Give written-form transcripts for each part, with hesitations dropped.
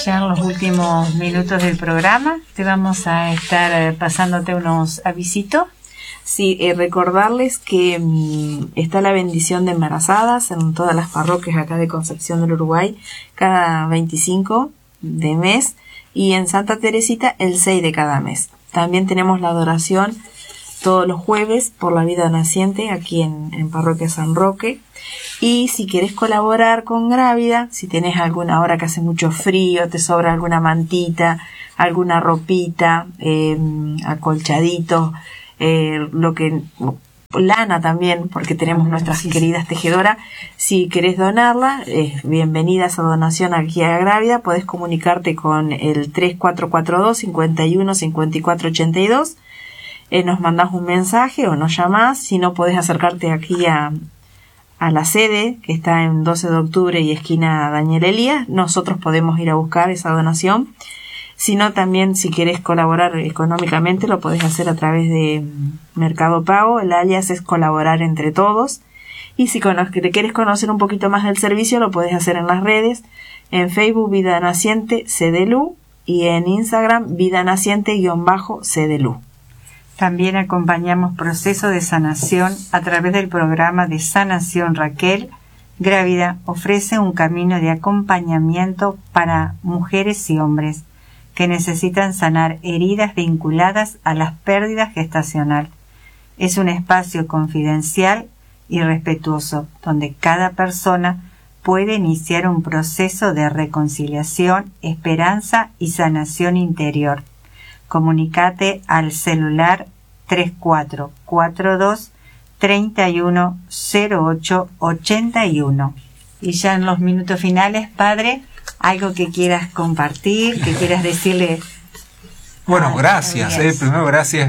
Ya en los últimos minutos del programa te vamos a estar pasándote unos avisitos. Sí, recordarles que está la bendición de embarazadas en todas las parroquias acá de Concepción del Uruguay cada 25 de mes y en Santa Teresita el 6 de cada mes. También tenemos la adoración todos los jueves por la vida naciente aquí en Parroquia San Roque. Y si querés colaborar con Grávida, si tenés alguna hora que hace mucho frío, te sobra alguna mantita, alguna ropita, acolchaditos, lana también, porque tenemos nuestras queridas tejedoras. Si querés donarla, bienvenida esa donación aquí a Grávida. Podés comunicarte con el 3442 51 54 82. Nos mandás un mensaje o nos llamás. Si no, podés acercarte aquí a la sede que está en 12 de octubre y esquina Daniel Elías. Nosotros podemos ir a buscar esa donación. Si no, también si querés colaborar económicamente lo podés hacer a través de Mercado Pago. El alias es Colaborar Entre Todos. Y si te querés conocer un poquito más del servicio, lo podés hacer en las redes, en Facebook Vida Naciente CDLU y en Instagram Vida Naciente-CDLU. También acompañamos proceso de sanación a través del programa de Sanación Raquel. Grávida ofrece un camino de acompañamiento para mujeres y hombres que necesitan sanar heridas vinculadas a las pérdidas gestacional. Es un espacio confidencial y respetuoso donde cada persona puede iniciar un proceso de reconciliación, esperanza y sanación interior. Comunicate al celular 3442 310881. Y ya en los minutos finales, Padre, algo que quieras compartir, que quieras decirle. Bueno, gracias. Primero, gracias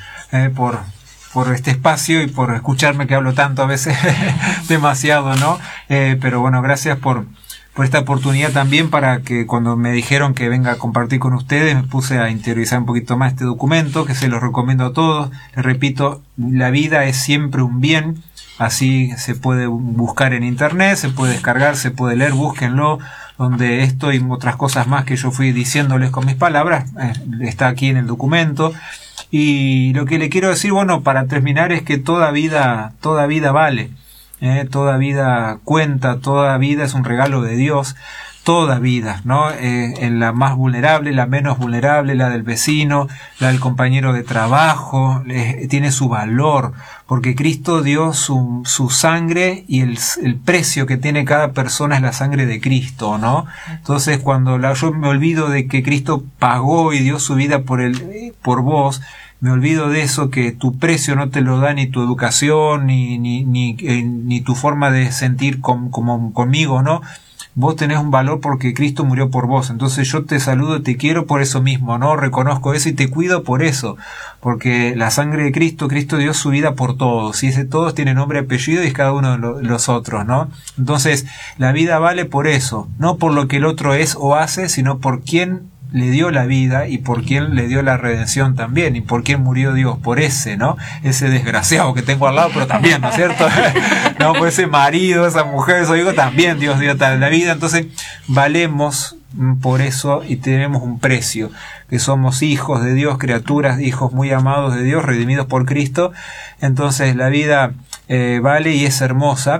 por este espacio y por escucharme, que hablo tanto a veces, demasiado, ¿no? Pero bueno, gracias por esta oportunidad también, para que cuando me dijeron que venga a compartir con ustedes, me puse a interiorizar un poquito más este documento, que se los recomiendo a todos. Les repito, la vida es siempre un bien, así se puede buscar en internet, se puede descargar, se puede leer, búsquenlo, donde esto y otras cosas más que yo fui diciéndoles con mis palabras, está aquí en el documento. Y lo que le quiero decir, bueno, para terminar, es que toda vida vale. Toda vida cuenta, toda vida es un regalo de Dios, toda vida, ¿no? En la más vulnerable, la menos vulnerable, la del vecino, la del compañero de trabajo, tiene su valor, porque Cristo dio su sangre, y el precio que tiene cada persona es la sangre de Cristo, ¿no? Entonces, cuando yo me olvido de que Cristo pagó y dio su vida por vos, me olvido de eso, que tu precio no te lo da ni tu educación, ni tu forma de sentir como conmigo, ¿no? Vos tenés un valor porque Cristo murió por vos. Entonces yo te saludo, te quiero por eso mismo, ¿no? Reconozco eso y te cuido por eso. Porque la sangre de Cristo dio su vida por todos. Y ese todos tiene nombre y apellido, y es cada uno de los otros, ¿no? Entonces la vida vale por eso. No por lo que el otro es o hace, sino por quién le dio la vida y por quién le dio la redención también, y por quién murió Dios, por ese, ¿no? Ese desgraciado que tengo al lado, pero también, ¿no es cierto? No, por ese marido, esa mujer, eso digo, también Dios dio la vida. Entonces valemos por eso y tenemos un precio, que somos hijos de Dios, criaturas, hijos muy amados de Dios, redimidos por Cristo. Entonces la vida vale y es hermosa.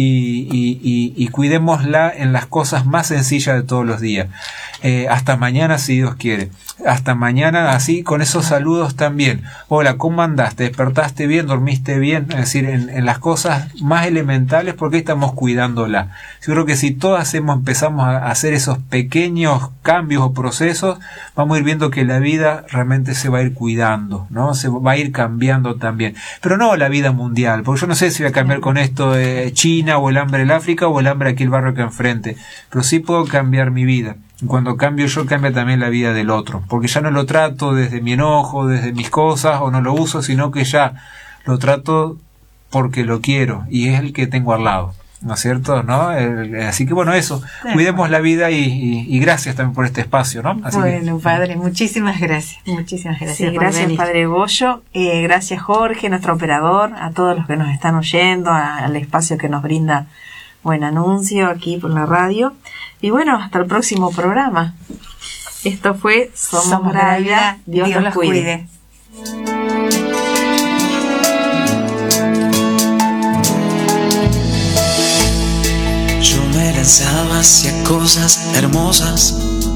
Y cuidémosla en las cosas más sencillas de todos los días. Hasta mañana, si Dios quiere. Hasta mañana, así, con esos saludos también. Hola, ¿cómo andaste? ¿Despertaste bien? ¿Dormiste bien? Es decir, en las cosas más elementales, porque estamos cuidándola. Yo creo que si todas empezamos a hacer esos pequeños cambios o procesos, vamos a ir viendo que la vida realmente se va a ir cuidando, ¿no? Se va a ir cambiando también. Pero no la vida mundial, porque yo no sé si va a cambiar con esto China, o el hambre en África, o el hambre aquí el barrio que enfrente. Pero sí puedo cambiar mi vida. Cuando cambio yo, cambia también la vida del otro, porque ya no lo trato desde mi enojo, desde mis cosas, o no lo uso, sino que ya lo trato porque lo quiero, y es el que tengo al lado, ¿no es cierto? ¿No? Así que bueno, eso, cuidemos la vida, y gracias también por este espacio, ¿no? Así bueno, Padre, muchísimas gracias. Muchísimas gracias. Sí, gracias, Padre Bollo, gracias, Jorge, nuestro operador, a todos los que nos están oyendo, al espacio que nos brinda buen anuncio aquí por la radio. Y bueno, hasta el próximo programa. Esto fue Somos Grávida, Dios los cuide. Yo me lanzaba hacia cosas hermosas,